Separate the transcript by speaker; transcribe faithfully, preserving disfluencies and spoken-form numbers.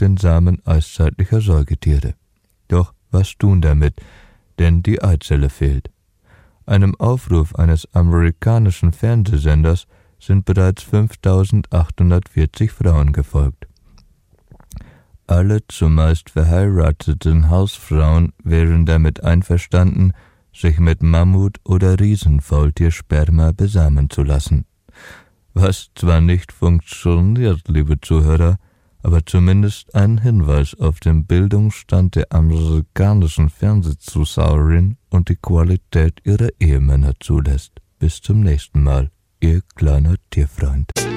Speaker 1: den Samen eiszeitlicher Säugetiere. Doch was tun damit, denn die Eizelle fehlt. Einem Aufruf eines amerikanischen Fernsehsenders sind bereits fünftausendachthundertvierzig Frauen gefolgt. Alle zumeist verheirateten Hausfrauen wären damit einverstanden, sich mit Mammut- oder Riesenfaultiersperma besamen zu lassen. Was zwar nicht funktioniert, liebe Zuhörer, aber zumindest ein Hinweis auf den Bildungsstand der amerikanischen Fernsehzuschauerin und die Qualität ihrer Ehemänner zulässt. Bis zum nächsten Mal, Ihr kleiner Tierfreund.